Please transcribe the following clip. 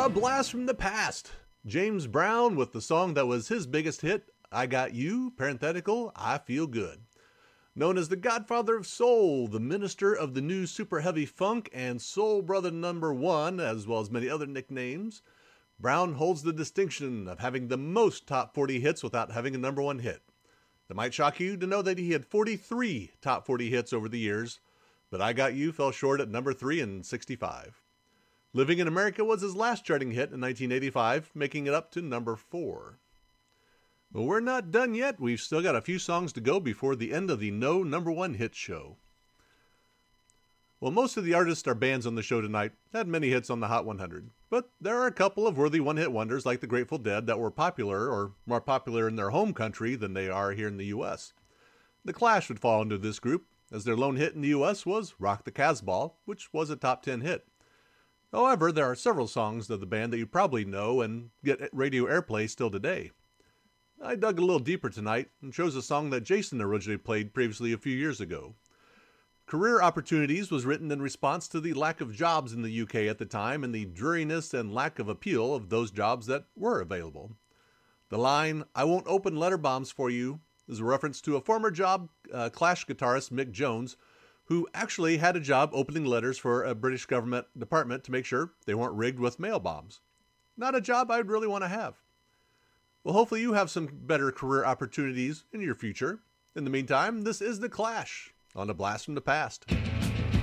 A blast from the past. James Brown with the song that was his biggest hit, I Got You, parenthetical, I Feel Good. Known as the Godfather of Soul, the minister of the new super heavy funk, and Soul Brother Number 1, as well as many other nicknames, Brown holds the distinction of having the most top 40 hits without having a number 1 hit. It might shock you to know that he had 43 top 40 hits over the years, but I Got You fell short at number 3 in 65. Living in America was his last charting hit in 1985, making it up to number 4. But we're not done yet. We've still got a few songs to go before the end of the No Number 1 Hit show. Well, most of the artists or bands on the show tonight had many hits on the Hot 100, but there are a couple of worthy one-hit wonders like the Grateful Dead that were popular or more popular in their home country than they are here in the U.S. The Clash would fall into this group, as their lone hit in the U.S. was Rock the Casbah, which was a top 10 hit. However, there are several songs of the band that you probably know and get radio airplay still today. I dug a little deeper tonight and chose a song that Jason originally played previously a few years ago. Career Opportunities was written in response to the lack of jobs in the UK at the time and the dreariness and lack of appeal of those jobs that were available. The line, I won't open letter bombs for you, is a reference to a former job Clash guitarist Mick Jones, who actually had a job opening letters for a British government department to make sure they weren't rigged with mail bombs. Not a job I'd really want to have. Well, hopefully you have some better career opportunities in your future. In the meantime, this is The Clash on A Blast from the Past.